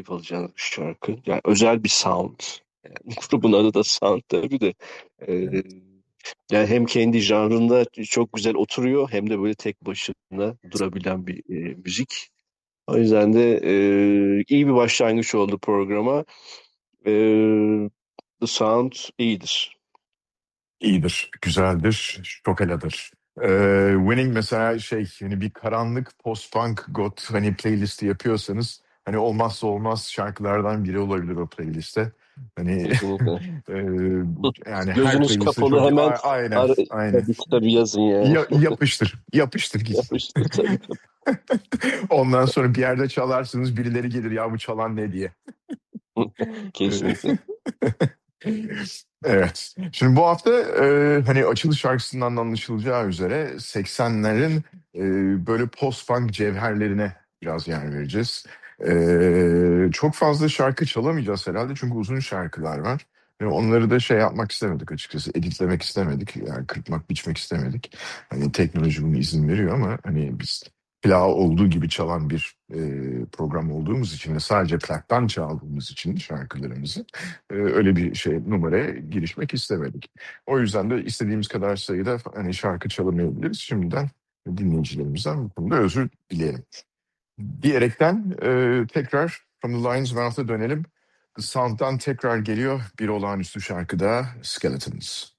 keyif alacağınız bir şarkı. Yani özel bir sound. Yani grubun adı da sound tabii de. Ee, Evet. Yani hem kendi janrında çok güzel oturuyor hem de böyle tek başına durabilen bir müzik. O yüzden de iyi bir başlangıç oldu programa. E, The Sound iyidir. İyidir, güzeldir, şokaladır. Winning mesela şey hani bir karanlık post-punk goth hani playlisti yapıyorsanız hani olmazsa olmaz şarkılardan biri olabilir o playlistte. Hani Kesinlikle. yani her Gözünüz playlistte kapalı çok hemen aynen aynen. tabii yazın yani. Yapıştır gitsin. Yapıştır tabii. Ondan sonra bir yerde çalarsınız birileri gelir ya bu çalan ne diye. Kesinlikle. Evet. Şimdi bu hafta hani açılış şarkısından da anlaşılacağı üzere 80'lerin böyle post-punk cevherlerine biraz yer vereceğiz. Çok fazla şarkı çalamayacağız herhalde çünkü uzun şarkılar var. Ve onları da şey yapmak istemedik açıkçası. Editlemek istemedik. Yani kırpmak, biçmek istemedik. Hani teknoloji bunu izin veriyor ama hani biz plağı olduğu gibi çalan bir program olduğumuz için ve sadece plaktan çaldığımız için şarkılarımızı öyle bir şey numaraya girişmek istemedik. O yüzden de istediğimiz kadar sayıda hani şarkı çalamayabiliriz. Şimdiden dinleyicilerimizden bu konuda özür dileyelim. Diyerekten tekrar From the Lion's Mouth'a dönelim. The Sound'dan tekrar geliyor bir olağanüstü şarkı daha, Skeletons.